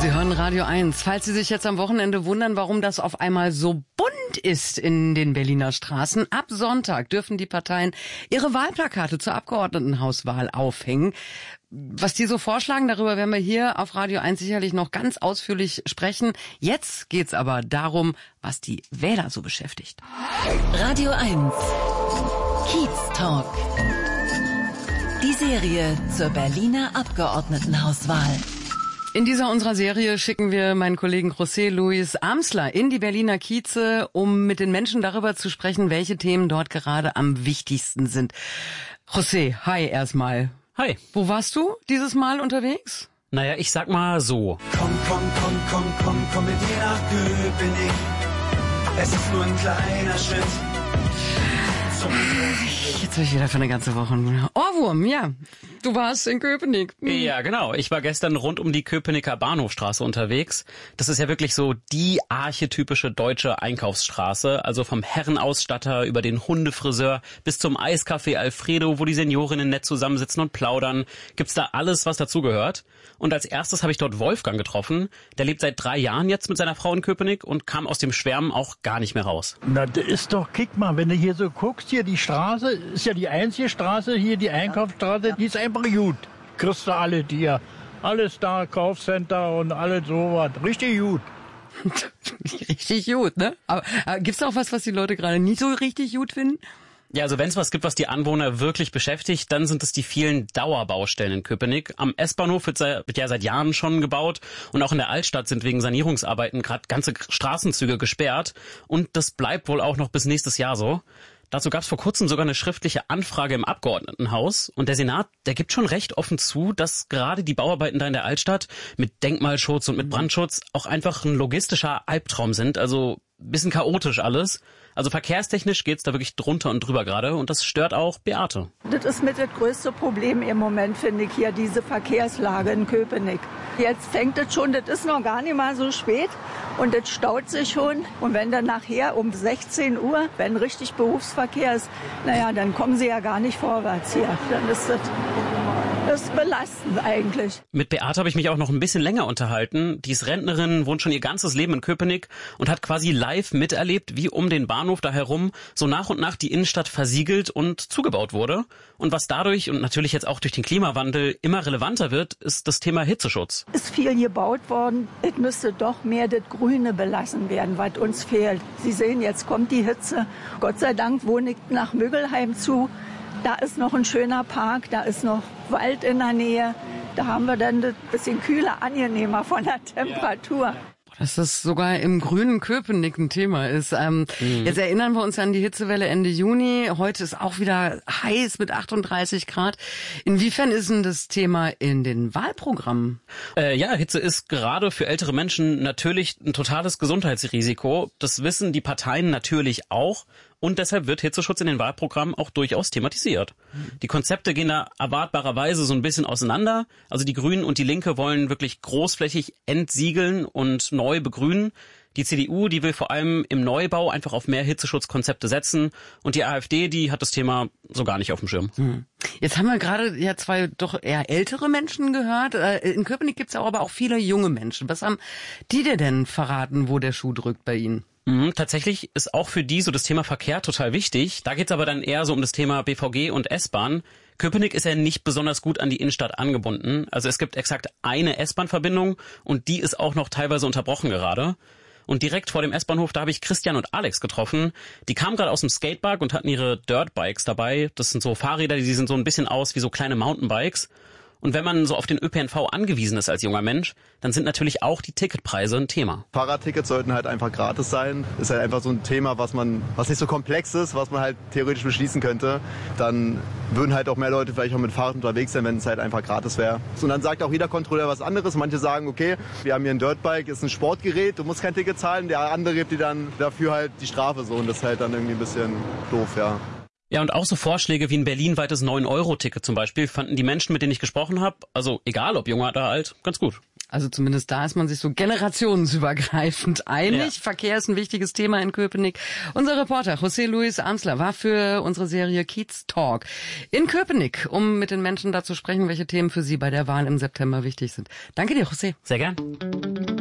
Sie hören Radio 1. Falls Sie sich jetzt am Wochenende wundern, warum das auf einmal so bunt ist in den Berliner Straßen, ab Sonntag dürfen die Parteien ihre Wahlplakate zur Abgeordnetenhauswahl aufhängen. Was die so vorschlagen, darüber werden wir hier auf Radio 1 sicherlich noch ganz ausführlich sprechen. Jetzt geht's aber darum, was die Wähler so beschäftigt. Radio 1 Kiez Talk. Die Serie zur Berliner Abgeordnetenhauswahl. In dieser unserer Serie schicken wir meinen Kollegen José Luis Amsler in die Berliner Kieze, um mit den Menschen darüber zu sprechen, welche Themen dort gerade am wichtigsten sind. José, hi erstmal. Hi. Wo warst du dieses Mal unterwegs? Naja, ich sag mal so. Komm mit mir nach Köpenick. Es ist nur ein kleiner Schritt. Jetzt habe ich wieder für eine ganze Woche einen Ohrwurm, ja. Du warst in Köpenick. Ja, genau. Ich war gestern rund um die Köpenicker Bahnhofstraße unterwegs. Das ist ja wirklich so die archetypische deutsche Einkaufsstraße. Also vom Herrenausstatter über den Hundefriseur bis zum Eiscafé Alfredo, wo die Seniorinnen nett zusammensitzen und plaudern. Gibt's da alles, was dazugehört. Und als erstes habe ich dort Wolfgang getroffen. Der lebt seit 3 Jahren jetzt mit seiner Frau in Köpenick und kam aus dem Schwärmen auch gar nicht mehr raus. Na, das ist doch, kick mal, wenn du hier so guckst, hier die Straße, ist ja die einzige Straße, hier die Einkaufsstraße, die ist einfach gut. Kriegst du alle dir. Alles da, Kaufcenter und alles sowas. Richtig gut. Richtig gut, ne? Aber gibt's da auch was die Leute gerade nicht so richtig gut finden? Ja, also wenn es was gibt, was die Anwohner wirklich beschäftigt, dann sind es die vielen Dauerbaustellen in Köpenick. Am S-Bahnhof wird ja seit Jahren schon gebaut und auch in der Altstadt sind wegen Sanierungsarbeiten gerade ganze Straßenzüge gesperrt und das bleibt wohl auch noch bis nächstes Jahr so. Dazu gab es vor kurzem sogar eine schriftliche Anfrage im Abgeordnetenhaus und der Senat, der gibt schon recht offen zu, dass gerade die Bauarbeiten da in der Altstadt mit Denkmalschutz und mit Brandschutz auch einfach ein logistischer Albtraum sind, also ein bisschen chaotisch alles. Also verkehrstechnisch geht's da wirklich drunter und drüber gerade und das stört auch Beate. Das ist mit das größte Problem im Moment, finde ich, hier diese Verkehrslage in Köpenick. Jetzt fängt es schon, das ist noch gar nicht mal so spät und das staut sich schon. Und wenn dann nachher um 16 Uhr, wenn richtig Berufsverkehr ist, naja, dann kommen sie ja gar nicht vorwärts hier. Dann ist das belastend eigentlich. Mit Beate habe ich mich auch noch ein bisschen länger unterhalten. Die ist Rentnerin, wohnt schon ihr ganzes Leben in Köpenick und hat quasi live miterlebt, wie um den Bahnhof da herum so nach und nach die Innenstadt versiegelt und zugebaut wurde. Und was dadurch und natürlich jetzt auch durch den Klimawandel immer relevanter wird, ist das Thema Hitzeschutz. Ist viel gebaut worden. Es müsste doch mehr das Grüne belassen werden, was uns fehlt. Sie sehen, jetzt kommt die Hitze. Gott sei Dank wohne ich nach Müggelheim zu. Da ist noch ein schöner Park, da ist noch Wald in der Nähe. Da haben wir dann ein bisschen kühler, angenehmer von der Temperatur. Dass das sogar im grünen Köpenick ein Thema ist. Jetzt erinnern wir uns an die Hitzewelle Ende Juni. Heute ist auch wieder heiß mit 38 Grad. Inwiefern ist denn das Thema in den Wahlprogrammen? Ja, Hitze ist gerade für ältere Menschen natürlich ein totales Gesundheitsrisiko. Das wissen die Parteien natürlich auch. Und deshalb wird Hitzeschutz in den Wahlprogrammen auch durchaus thematisiert. Die Konzepte gehen da erwartbarerweise so ein bisschen auseinander. Also die Grünen und die Linke wollen wirklich großflächig entsiegeln und neu begrünen. Die CDU, die will vor allem im Neubau einfach auf mehr Hitzeschutzkonzepte setzen. Und die AfD, die hat das Thema so gar nicht auf dem Schirm. Jetzt haben wir gerade ja 2 doch eher ältere Menschen gehört. In Köpenick gibt's aber auch viele junge Menschen. Was haben die dir denn verraten, wo der Schuh drückt bei ihnen? Tatsächlich ist auch für die so das Thema Verkehr total wichtig. Da geht's aber dann eher so um das Thema BVG und S-Bahn. Köpenick ist ja nicht besonders gut an die Innenstadt angebunden. Also es gibt exakt eine S-Bahn-Verbindung und die ist auch noch teilweise unterbrochen gerade. Und direkt vor dem S-Bahnhof, da habe ich Christian und Alex getroffen. Die kamen gerade aus dem Skatepark und hatten ihre Dirtbikes dabei. Das sind so Fahrräder, die sehen so ein bisschen aus wie so kleine Mountainbikes. Und wenn man so auf den ÖPNV angewiesen ist als junger Mensch, dann sind natürlich auch die Ticketpreise ein Thema. Fahrradtickets sollten halt einfach gratis sein. Ist halt einfach so ein Thema, was nicht so komplex ist, was man halt theoretisch beschließen könnte. Dann würden halt auch mehr Leute vielleicht auch mit Fahrrad unterwegs sein, wenn es halt einfach gratis wäre. Und dann sagt auch jeder Kontrolleur was anderes. Manche sagen, okay, wir haben hier ein Dirtbike, ist ein Sportgerät, du musst kein Ticket zahlen. Der andere gibt dir dann dafür halt die Strafe so. Und das ist halt dann irgendwie ein bisschen doof, ja. Ja, und auch so Vorschläge wie ein berlinweites 9-Euro-Ticket zum Beispiel fanden die Menschen, mit denen ich gesprochen habe, also egal ob jung oder alt, ganz gut. Also zumindest da ist man sich so generationsübergreifend einig. Ja. Verkehr ist ein wichtiges Thema in Köpenick. Unser Reporter José Luis Amsler war für unsere Serie Kiez Talk in Köpenick, um mit den Menschen da zu sprechen, welche Themen für sie bei der Wahl im September wichtig sind. Danke dir, José. Sehr gern.